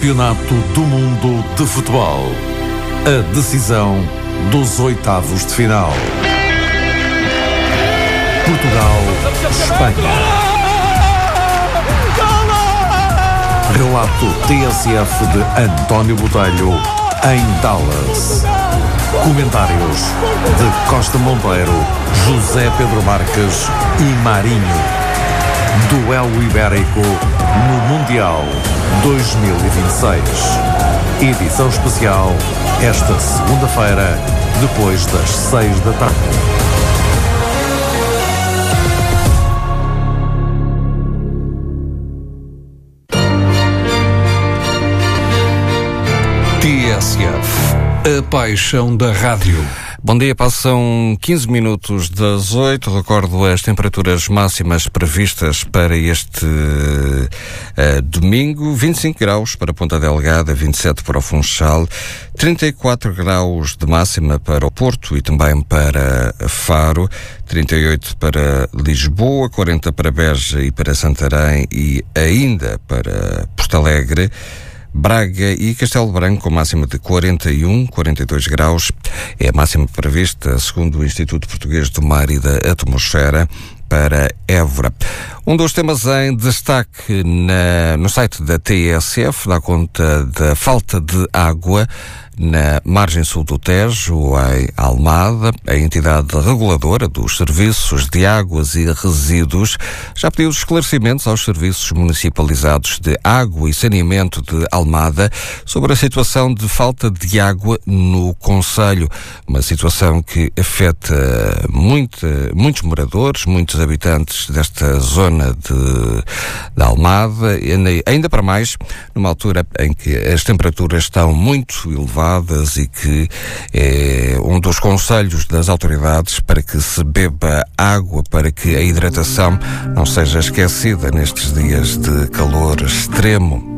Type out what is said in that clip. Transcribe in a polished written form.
Campeonato do Mundo de Futebol. A decisão dos oitavos de final. Portugal-Espanha. Relato TSF de António Botelho em Dallas. Comentários de Costa Monteiro, José Pedro Marques e Marinho. Duelo Ibérico no Mundial 2026. Edição especial esta segunda-feira, depois das 6 da tarde. TSF, a paixão da rádio. Bom dia, passam 15 minutos das 8. Recordo as temperaturas máximas previstas para este domingo. 25 graus para Ponta Delgada, 27 para o Funchal, 34 graus de máxima para o Porto e também para Faro, 38 para Lisboa, 40 para Beja e para Santarém e ainda para Porto Alegre. Braga e Castelo Branco com máxima de 41, 42 graus. É a máxima prevista, segundo o Instituto Português do Mar e da Atmosfera, para Évora. Um dos temas em destaque no site da TSF dá conta da falta de água na margem sul do Tejo, em Almada. A entidade reguladora dos serviços de águas e resíduos já pediu esclarecimentos aos serviços municipalizados de água e saneamento de Almada sobre a situação de falta de água no concelho, uma situação que afeta muitos moradores, muitos habitantes desta zona de Almada, ainda para mais numa altura em que as temperaturas estão muito elevadas e que é um dos conselhos das autoridades para que se beba água, para que a hidratação não seja esquecida nestes dias de calor extremo.